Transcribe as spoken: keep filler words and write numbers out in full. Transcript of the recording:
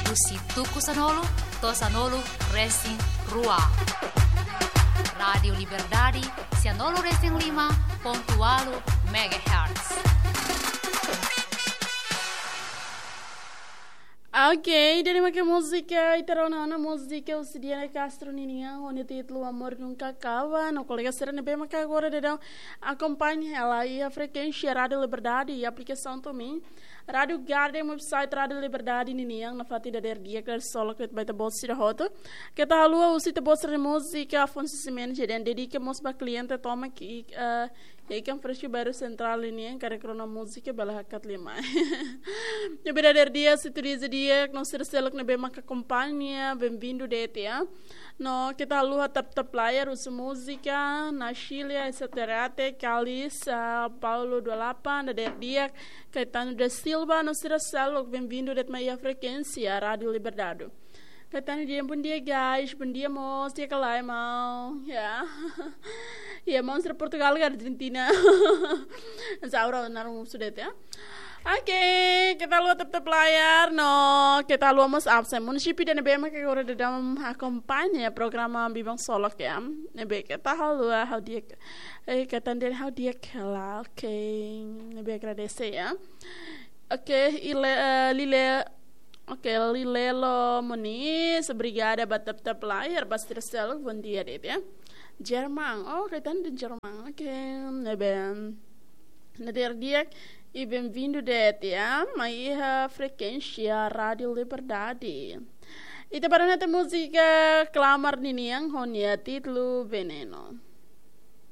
Usi tuku sanolo, to sanolo Racing Rua. Radio Liberdade, Cianolo Racing lima ponto megahertz. Ok, dari makin música e terá uma música o Sidiana Castro Nininha, onde título Amor Nunca Acaba. No colega Serena bem maca agora de dar acompanha ela e a frequência Rádio Liberdade e a aplicação também. Rádio Garden, website Rádio Liberdade Nininha, na fatida der dia que solo que vai ter bolsa de rota. Que tá lua o site bolsa de música, Afonso Simenes, gerente dedica mos ba cliente toma que e que fresh bairro central Nininha, cara crona música bela hakat lima. E bira der dia se turiza dia que nós terceiro que na bem maca acompanha, bem-vindo dete, ya. No, kita luha tap-tap layar usu música na Chile, Esaterate, Cali, São Paulo do Lapa, na der dia Caetano da Silva, nós terceiro bem-vindo dete meia frequência Rádio Liberdade. Caetano dia bom dia guys, bom dia mos, dia kalai mau, ya. Ya monstra Portugal ke Argentina. Zaura narung sudet ya. Oke, kita luar tetap layar, no, kita luar mas absen. Municipio dan nebe mak agora de dalam acompanha programa Bibang Solok ya. Nebe kita halua how dia, eh kita ndel how dia kela. Oke, nebe agradece ya. Oke, ile uh, lile, oke lilelo Muniz, obrigada batap tap layar, basti resel bom dia det ya. Jerman, oh kita di Jerman, oke, nebe, nader dia. E bem-vindo dete, ya, maia frequência Rádio Liberdade. E para neta música clamar niniang honia título Veneno.